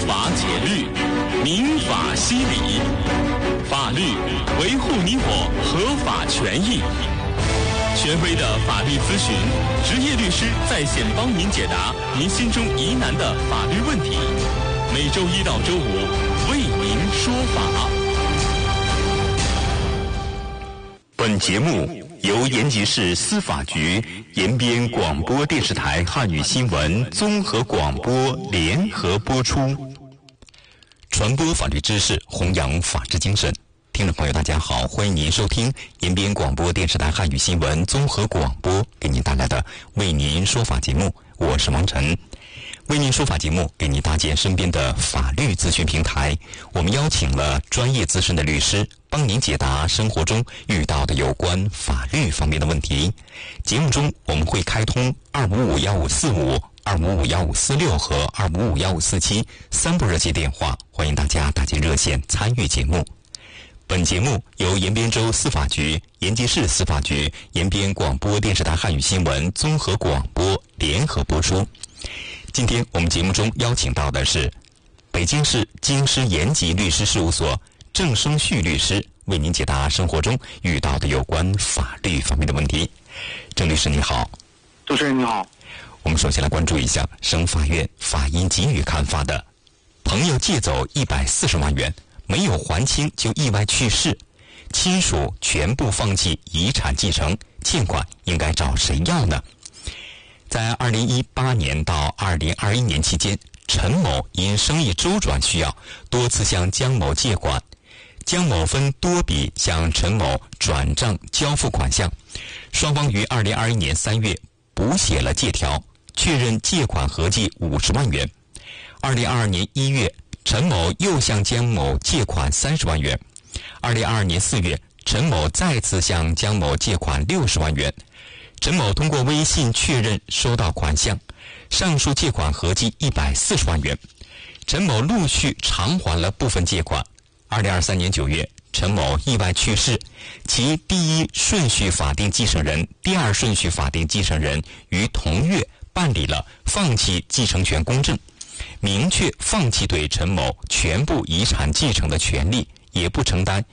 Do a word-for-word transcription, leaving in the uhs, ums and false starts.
法解律，民法析理，法律维护你我合法权益。权威的法律咨询，职业律师在线帮您解答您心中疑难的法律问题。每周一到周五为您说法。本节目由延吉市司法局延边广播电视台汉语新闻综合广播联合播出，传播法律知识，弘扬法治精神。听众朋友大家好，欢迎您收听延边广播电视台汉语新闻综合广播给您带来的为您说法节目，我是王晨。为您说法节目给您搭建身边的法律咨询平台，我们邀请了专业资深的律师帮您解答生活中遇到的有关法律方面的问题。节目中我们会开通二五五幺五四五、二五五幺五四六和二五五幺五四七三部热线电话，欢迎大家打进热线参与节目。本节目由延边州司法局、延吉市司法局、延边广播电视台汉语新闻综合广播联合播出。今天我们节目中邀请到的是北京市京师延吉律师事务所郑生旭律师，为您解答生活中遇到的有关法律方面的问题。郑律师你好。 主持人你好。 我们首先来关注一下省法院法医给予刊发的朋友借走一百四十万元没有还清就意外去世，亲属全部放弃遗产继承，欠款应该找谁要呢？在二零一八年到二零二一年期间，陈某因生意周转需要，多次向江某借款，江某分多笔向陈某转账交付款项，双方于二零二一年三月补写了借条，确认借款合计五十万元。二零二二年一月，陈某又向江某借款三十万元。二零二二年四月，陈某再次向江某借款六十万元。陈某通过微信确认收到款项，上述借款合计一百四十万元。陈某陆续偿还了部分借款。二零二三年九月，陈某意外去世，其第一顺序法定继承人、第二顺序法定继承人于同月办理了放弃继承权公证，明确放弃对陈某全部遗产继承的权利，也不承担